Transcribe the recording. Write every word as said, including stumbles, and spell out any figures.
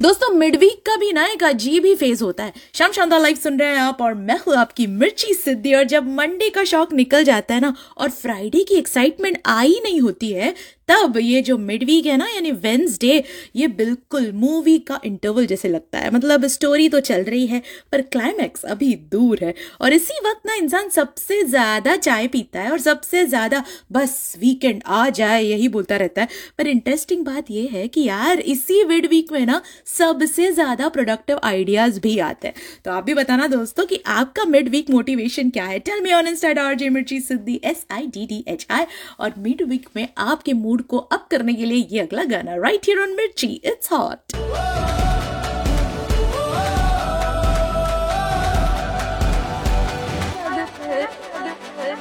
दोस्तों mid week का भी ना एक अजीब ही फेज होता है। शाम शानदार लाइव सुन रहे हैं आप और मैं हूँ आपकी मिर्ची सिद्धि। और जब मंडे का शौक निकल जाता है ना और फ्राइडे की एक्साइटमेंट आई नहीं होती है, तब ये जो मिड वीक है ना यानी वेंसडे, ये बिल्कुल मूवी का इंटरवल जैसे लगता है। मतलब स्टोरी तो चल रही है पर क्लाइमैक्स अभी दूर है। और इसी वक्त ना इंसान सबसे ज्यादा चाय पीता है और सबसे ज्यादा बस वीकेंड आ जाए यही बोलता रहता है। पर इंटरेस्टिंग बात ये है कि यार इसी मिड वीक में ना सबसे ज्यादा प्रोडक्टिव आइडियाज भी आते हैं। तो आप भी बताना दोस्तों कि आपका मिड वीक मोटिवेशन क्या है। Tell me on Insta eight RJ मिर्ची सिद्धि S I D D H I. और मिड वीक में आपके मूड को अप करने के लिए ये अगला गाना राइट हियर ऑन मिर्ची, इट्स हॉट।